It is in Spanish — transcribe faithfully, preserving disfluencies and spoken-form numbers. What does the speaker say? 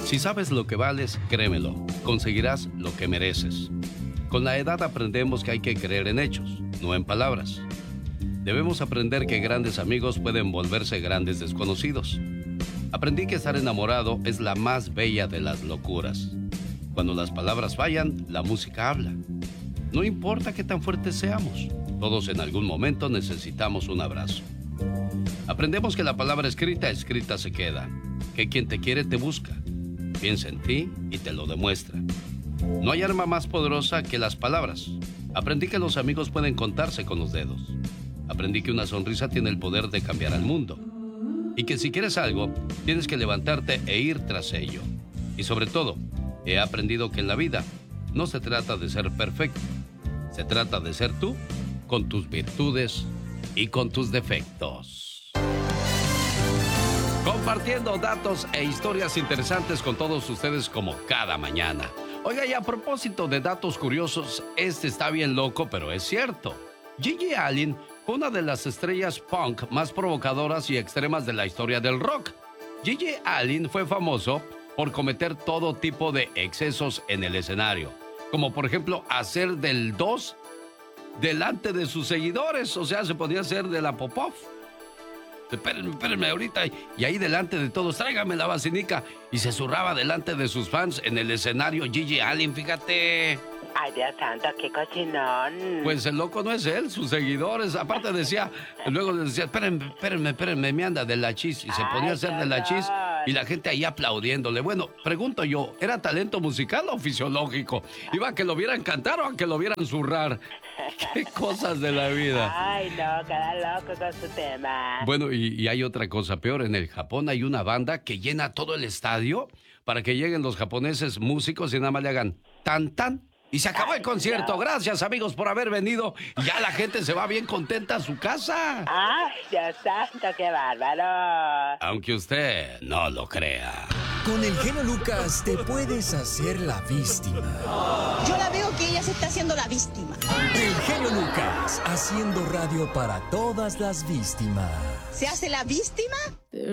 Si sabes lo que vales, créemelo, conseguirás lo que mereces. Con la edad aprendemos que hay que creer en hechos, no en palabras. Debemos aprender que grandes amigos pueden volverse grandes desconocidos. Aprendí que estar enamorado es la más bella de las locuras. Cuando las palabras fallan, la música habla. No importa qué tan fuertes seamos, todos en algún momento necesitamos un abrazo. Aprendemos que la palabra escrita, escrita se queda, que quien te quiere te busca, piensa en ti y te lo demuestra. No hay arma más poderosa que las palabras. Aprendí que los amigos pueden contarse con los dedos. Aprendí que una sonrisa tiene el poder de cambiar al mundo. Y que si quieres algo, tienes que levantarte e ir tras ello. Y sobre todo, he aprendido que en la vida no se trata de ser perfecto. Se trata de ser tú, con tus virtudes y con tus defectos. Compartiendo datos e historias interesantes con todos ustedes como cada mañana. Oiga, y a propósito de datos curiosos, este está bien loco, pero es cierto. Gigi Allen fue una de las estrellas punk más provocadoras y extremas de la historia del rock. Gigi Allen fue famoso por cometer todo tipo de excesos en el escenario, como por ejemplo hacer del dos delante de sus seguidores, o sea, se podía hacer de la Popov. Espérenme, espérenme ahorita, y ahí delante de todos, tráigame la vacinica, y se zurraba delante de sus fans en el escenario Gigi Allen, fíjate. Ay, Dios santo, qué cochinón. Pues el loco no es él, sus seguidores. Aparte decía, luego le decía, espérenme, espérenme, espérenme, me anda de la chis. Y se ponía a hacer de la chis y la gente ahí aplaudiéndole. Bueno, pregunto yo, ¿era talento musical o fisiológico? ¿Iba a que lo vieran cantar o a que lo vieran zurrar? Qué cosas de la vida. Ay, no, cada loco con su tema. Bueno, y, y hay otra cosa peor. En el Japón hay una banda que llena todo el estadio para que lleguen los japoneses músicos y nada más le hagan tan, tan. Y se acabó el concierto. Gracias, amigos, por haber venido. Y ya la gente se va bien contenta a su casa. Ay, Dios santo, qué bárbaro. Aunque usted no lo crea. Con el genio Lucas te puedes hacer la víctima. Yo la veo que ella se está haciendo la víctima. El genio Lucas, haciendo radio para todas las víctimas. ¿Se hace la víctima?